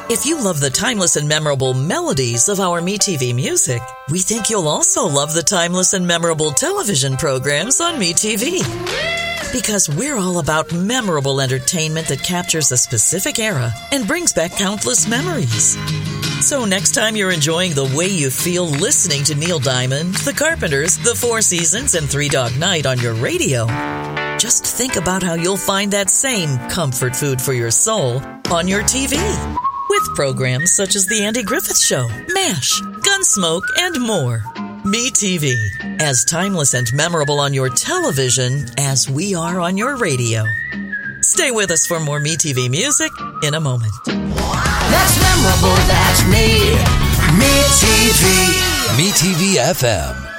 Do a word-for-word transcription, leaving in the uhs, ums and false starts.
If you love the timeless and memorable melodies of our MeTV music, we think you'll also love the timeless and memorable television programs on MeTV. Because we're all about memorable entertainment that captures a specific era and brings back countless memories. So next time you're enjoying the way you feel listening to Neil Diamond, The Carpenters, The Four Seasons, and Three Dog Night on your radio, just think about how you'll find that same comfort food for your soul on your T V. With programs such as The Andy Griffith Show, MASH, Gunsmoke, and more. MeTV, as timeless and memorable on your television as we are on your radio. Stay with us for more MeTV music in a moment. That's memorable, that's me. MeTV. MeTV F M.